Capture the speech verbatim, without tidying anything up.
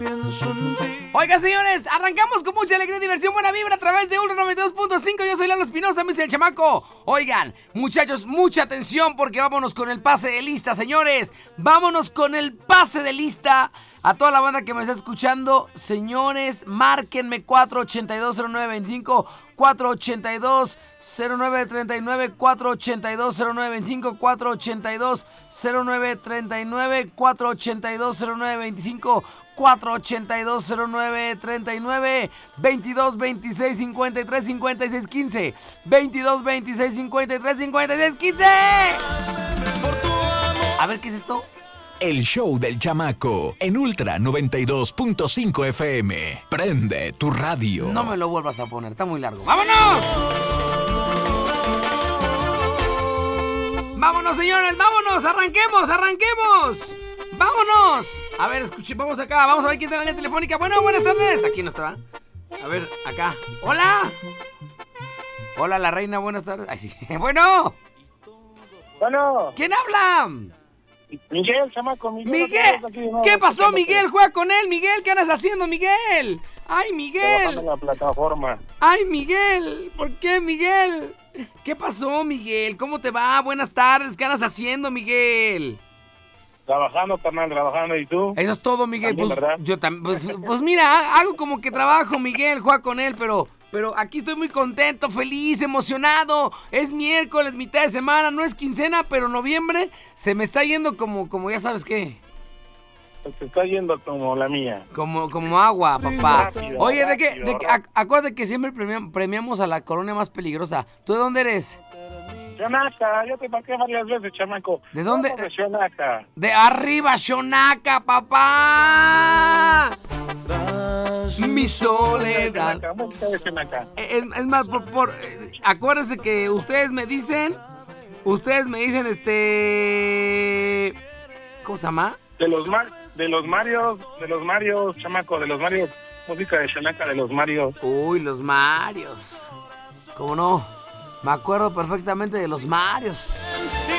Oiga, señores, arrancamos con mucha alegría, diversión, buena vibra a través de Ultra noventa y dos punto cinco. Yo soy Lalo Espinosa, me dice el chamaco. Oigan, muchachos, mucha atención porque vámonos con el pase de lista, señores. Vámonos con el pase de lista. A toda la banda que me está escuchando, señores, márquenme cuatro ochenta y dos cero nueve veinticinco, cuatro ochenta y dos cero nueve treinta y nueve, cuatro ochenta y dos cero nueve veinticinco, cuatro ochenta y dos cero nueve treinta y nueve, cuatro ochenta y dos cero nueve veinticinco, cuatro ochenta y dos cero nueve treinta y nueve, veintidós veintiséis cincuenta y tres cincuenta y seis quince, veintidós veintiséis cincuenta y tres cincuenta y seis quince. A ver, ¿qué es esto? El show del chamaco en Ultra noventa y dos punto cinco F M. Prende tu radio. No me lo vuelvas a poner, está muy largo. ¡Vámonos! ¡Vámonos, señores! ¡Vámonos! ¡Arranquemos! ¡Arranquemos! ¡Vámonos! A ver, escuche, vamos acá, vamos a ver quién está en la línea telefónica. Bueno, buenas tardes. Aquí no está. A ver, acá. ¡Hola! Hola, la reina, buenas tardes. Ay, sí. Bueno. Bueno. ¿Quién habla? Miguel, chamaco, Miguel. Miguel, ¿qué pasó, Miguel? Juega con él, Miguel. ¿Qué andas haciendo, Miguel? Ay, Miguel. Trabajando en la plataforma. Ay, Miguel. ¿Por qué, Miguel? ¿Qué pasó, Miguel? ¿Cómo te va? Buenas tardes. ¿Qué andas haciendo, Miguel? Trabajando, carnal, trabajando. ¿Y tú? Eso es todo, Miguel. También, Pues ¿verdad? yo también. Pues, pues mira, hago como que trabajo, Miguel. Juega con él, pero... Pero aquí estoy muy contento, feliz, emocionado. Es miércoles, mitad de semana, no es quincena, pero noviembre se me está yendo como, como ya sabes qué. Se está yendo como la mía. Como, como agua, papá. Rápido, Oye, ¿de qué? rápido, De qué ac- acuérdate que siempre premiam- premiamos a la colonia más peligrosa. ¿Tú de dónde eres? Xonaca, yo te marqué varias veces, chamaco. ¿De dónde? Vamos de Xonaca. De arriba, Xonaca, papá. Mi soledad. Xonaca, música de Xonaca. Es, es más, por, por eh, acuérdense que ustedes me dicen, ustedes me dicen, este, ¿cómo se llama? De los mar, de los Marios, de los Marios, chamaco, de los Marios. Música de Xonaca, de los Marios. Uy, los Marios. ¿Cómo no? Me acuerdo perfectamente de los Marios.